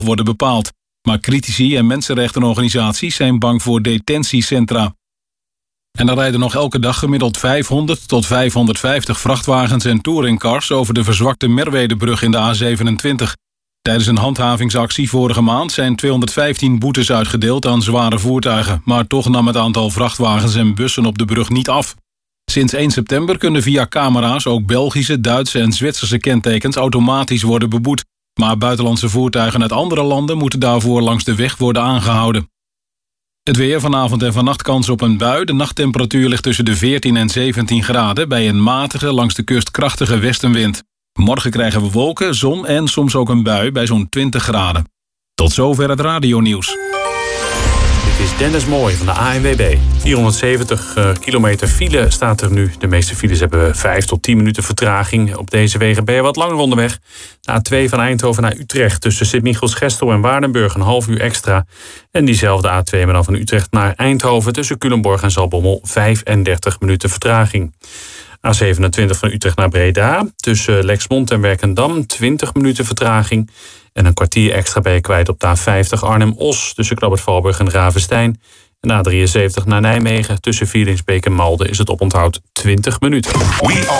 worden bepaald. Maar critici en mensenrechtenorganisaties zijn bang voor detentiecentra. En er rijden nog elke dag gemiddeld 500 tot 550 vrachtwagens en touringcars over de verzwakte Merwedebrug in de A27. Tijdens een handhavingsactie vorige maand zijn 215 boetes uitgedeeld aan zware voertuigen. Maar toch nam het aantal vrachtwagens en bussen op de brug niet af. Sinds 1 september kunnen via camera's ook Belgische, Duitse en Zwitserse kentekens automatisch worden beboet. Maar buitenlandse voertuigen uit andere landen moeten daarvoor langs de weg worden aangehouden. Het weer, vanavond en vannacht kans op een bui. De nachttemperatuur ligt tussen de 14 en 17 graden... bij een matige, langs de kust krachtige westenwind. Morgen krijgen we wolken, zon en soms ook een bui bij zo'n 20 graden. Tot zover het radionieuws. Dit is Dennis Mooij van de ANWB. 470 kilometer file staat er nu. De meeste files hebben 5 tot 10 minuten vertraging. Op deze wegen ben je wat langer onderweg. De A2 van Eindhoven naar Utrecht tussen Sint-Michiels-Gestel en Waardenburg een half uur extra. En diezelfde A2 maar dan van Utrecht naar Eindhoven tussen Culemborg en Zaltbommel 35 minuten vertraging. A27 van Utrecht naar Breda tussen Lexmond en Werkendam 20 minuten vertraging. En een kwartier extra ben je kwijt op de A50 Arnhem-Os tussen Knobbert-Valburg en Ravenstein. En A73 naar Nijmegen tussen Vierlingsbeek en Malden is het oponthoud 20 minuten.